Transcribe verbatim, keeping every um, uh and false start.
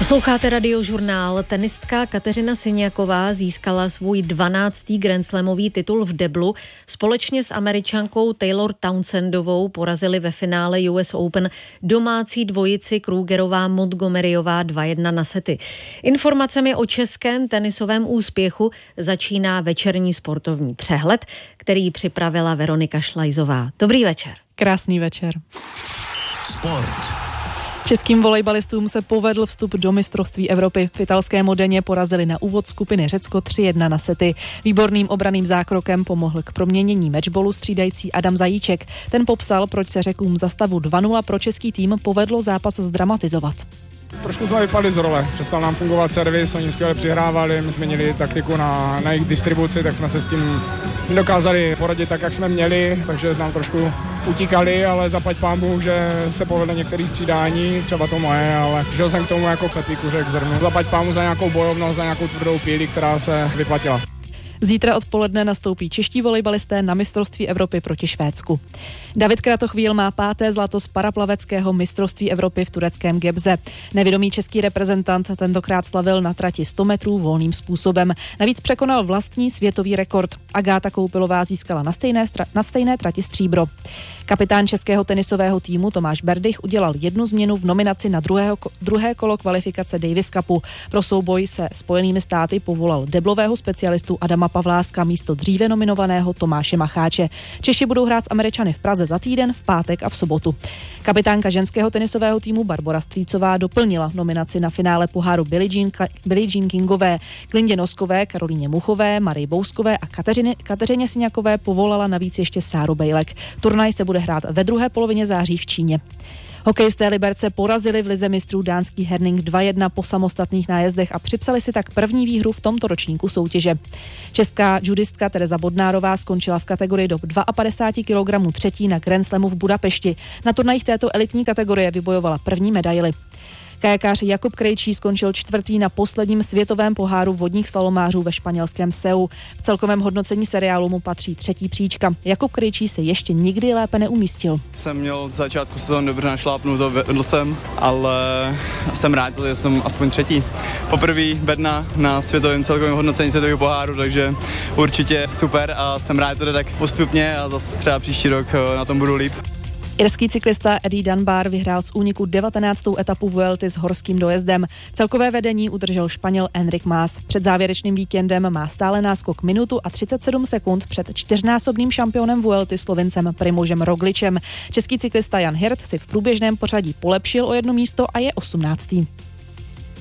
Posloucháte Radiožurnál. Tenistka Kateřina Siniaková získala svůj dvanáctý grandslamový titul v deblu. Společně s Američankou Taylor Townsendovou porazili ve finále U S Open domácí dvojici Krugerová Montgomeryová dva jedna na sety. Informacemi o českém tenisovém úspěchu začíná večerní sportovní přehled, který připravila Veronika Šlajzová. Dobrý večer. Krásný večer. Sport. Českým volejbalistům se povedl vstup do mistrovství Evropy. V italské Modeně porazili na úvod skupiny Řecko tři jedna na sety. Výborným obranným zákrokem pomohl k proměnění matchballu střídající Adam Zajíček. Ten popsal, proč se Řekům za stavu dva nula pro český tým povedlo zápas zdramatizovat. Trošku jsme vypadli z role, přestal nám fungovat servis, oni skvěle přihrávali, my jsme měli taktiku na, na jejich distribuci, tak jsme se s tím nedokázali poradit tak, jak jsme měli, takže nám trošku utíkali, ale zaplať pánbůh, že se povedlo některé střídání, třeba to moje, ale žil jsem k tomu jako slepý kuřek zrnu. Zaplať pánbůh za nějakou bojovnost, za nějakou tvrdou píli, která se vyplatila. Zítra odpoledne nastoupí čeští volejbalisté na mistrovství Evropy proti Švédsku. David Kratochvíl má páté zlato z paraplaveckého mistrovství Evropy v tureckém Gebze. Nevědomý český reprezentant tentokrát slavil na trati sto metrů volným způsobem. Navíc překonal vlastní světový rekord. Agáta Koupilová získala na stejné, na stejné trati stříbro. Kapitán českého tenisového týmu Tomáš Berdych udělal jednu změnu v nominaci na druhého, druhé kolo kvalifikace Davis Cupu. Pro souboj se Spojenými státy povolal deblového specialistu Adama Pavláska místo dříve nominovaného Tomáše Macháče. Češi budou hrát s Američany v Praze za týden, v pátek a v sobotu. Kapitánka ženského tenisového týmu Barbora Strýcová doplnila nominaci na finále poháru Billie Jean, Billie Jean Kingové. Klindě Noskové, Karolíně Muchové, Marii Bouskové a Kateřině, Kateřině Siniakové povolala navíc ještě Sáru Bejlek. Turnaj se bude hrát ve druhé polovině září v Číně. Hokejisté Liberce porazili v lize mistrů dánský Herning dva jedna po samostatných nájezdech a připsali si tak první výhru v tomto ročníku soutěže. Česká judistka Tereza Bodnárová skončila v kategorii do padesát dva kilogramů třetí na Grand Slamu v Budapešti. Na turnajích této elitní kategorie vybojovala první medaili. Kajakář Jakub Krejčí skončil čtvrtý na posledním světovém poháru vodních slalomářů ve španělském Seu. V celkovém hodnocení seriálu mu patří třetí příčka. Jakub Krejčí se ještě nikdy lépe neumístil. Jsem měl od začátku sezóny dobře našlápnuto, vedl jsem, ale jsem rád, že jsem aspoň třetí. Poprvé bedna na světovém celkovém hodnocení světového poháru, takže určitě super a jsem rád, že to jde tak postupně a zase třeba příští rok na tom budu líp. Irský cyklista Eddie Dunbar vyhrál z úniku devatenáctou etapu Vuelty s horským dojezdem. Celkové vedení udržel Španěl Enric Mas. Před závěrečným víkendem má stále náskok minutu a třicet sedm sekund před čtyřnásobným šampionem Vuelty Slovincem Primožem Rogličem. Český cyklista Jan Hirt si v průběžném pořadí polepšil o jedno místo a je osmnáctý.